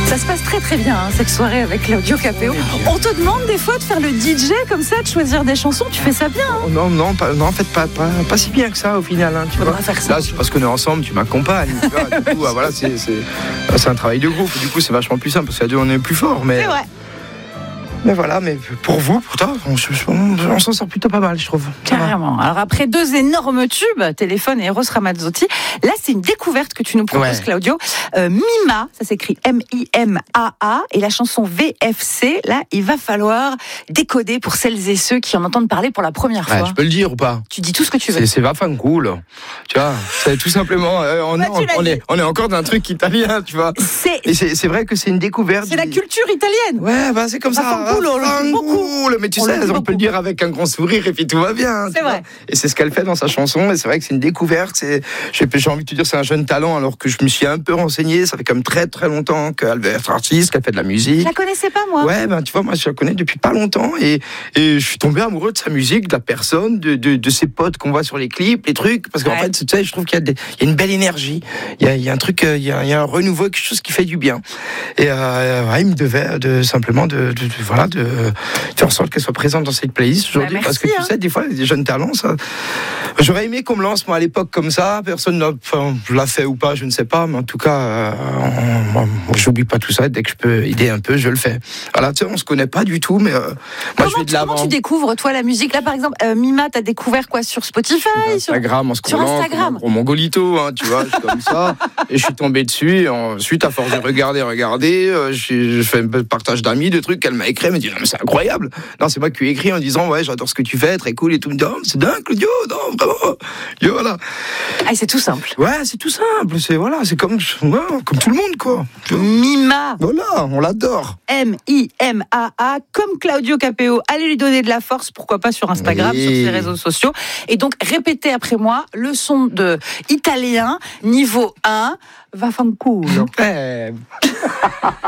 Ça se passe très très bien cette soirée avec Claudio Capéo. On te demande des fois de faire le DJ comme ça, de choisir des chansons, tu fais ça bien Non, en fait pas si bien que ça au final. Tu vois. Faire ça. Là, c'est parce qu'on est ensemble, tu m'accompagnes. Tu vois, du coup, voilà, c'est un travail de groupe. Du coup, c'est vachement plus simple parce qu'à deux, on est plus fort. C'est vrai. Mais voilà, mais pour vous, pourtant, on s'en sort plutôt pas mal, je trouve. Carrément. Alors après 2 énormes tubes, Téléphone et Eros Ramazzotti, là c'est une découverte que tu nous proposes, Claudio. Mima, ça s'écrit M-I-M-A-A, et la chanson VFC, là il va falloir décoder pour celles et ceux qui en entendent parler pour la première fois. Je peux le dire ou pas? Tu dis tout ce que tu veux. C'est Vaffanculo, tu vois. C'est tout simplement, on est encore dans un truc italien, tu vois. Et c'est vrai que c'est une découverte. C'est la culture italienne. Ouais, c'est comme ça. Cool, mais tu sais, on peut le dire avec un grand sourire et puis tout va bien. C'est vrai. Et c'est ce qu'elle fait dans sa chanson. Et c'est vrai que c'est une découverte. J'ai envie de te dire, c'est un jeune talent. Alors que je me suis un peu renseigné. Ça fait quand même très très longtemps qu'elle veut être artiste, qu'elle fait de la musique. Je la connaissais pas moi. Ouais, tu vois, moi je la connais depuis pas longtemps et je suis tombé amoureux de sa musique, de la personne, de ses potes qu'on voit sur les clips, les trucs. Parce qu'en fait, tu sais, je trouve qu'il y a une belle énergie. Il y a un truc, il y a un renouveau, quelque chose qui fait du bien. Et il me devait simplement de faire en sorte qu'elle soit présente dans cette playlist aujourd'hui, merci, parce que tu sais, des fois, les jeunes talents, ça. J'aurais aimé qu'on me lance moi à l'époque comme ça. Personne l'a fait ou pas, je ne sais pas, mais en tout cas, moi, j'oublie pas tout ça. Dès que je peux aider un peu, je le fais. Voilà, tu sais, on se connaît pas du tout, mais moi, je vais de l'avant. Comment tu découvres toi la musique? Là, par exemple, Mima, t'as découvert quoi sur Spotify, Instagram, sur Instagram, pour Mongolito, tu vois, je suis comme ça, et je suis tombé dessus. Et ensuite, à force de regarder, je fais un peu de partage d'amis, de trucs qu'elle m'a écrit, elle me dit non mais c'est incroyable. Non, c'est moi qui lui ai écrit en disant ouais, j'adore ce que tu fais, très cool et tout. Me dit, oh, c'est dingue, Claudio, non vraiment. Et voilà. C'est tout simple. Ouais, c'est tout simple. C'est comme tout le monde quoi. Mima. Voilà, on l'adore. M-I-M-A-A, comme Claudio Capéo. Allez lui donner de la force, pourquoi pas sur Instagram, sur ses réseaux sociaux. Et donc répétez après moi le son de italien niveau 1. Vaffanculo.